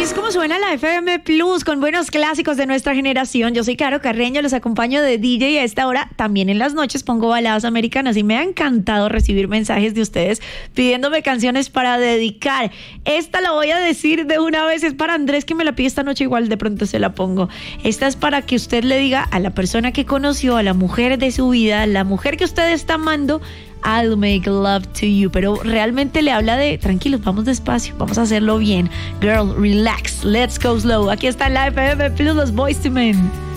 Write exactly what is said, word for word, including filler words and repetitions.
es como suena la F M Plus con buenos clásicos de nuestra generación. Yo soy Caro Carreño, los acompaño de D J y a esta hora también en las noches pongo baladas americanas y me ha encantado recibir mensajes de ustedes pidiéndome canciones para dedicar. Esta la voy a decir de una vez, es para Andrés que me la pide esta noche, igual de pronto se la pongo. Esta es para que usted le diga a la persona que conoció, a la mujer de su vida, la mujer que usted está amando, I'll make love to you, pero realmente le habla de tranquilos, vamos despacio, vamos a hacerlo bien. Girl, relax, let's go slow. Aquí está en la F M Plus, los Boyz two Men.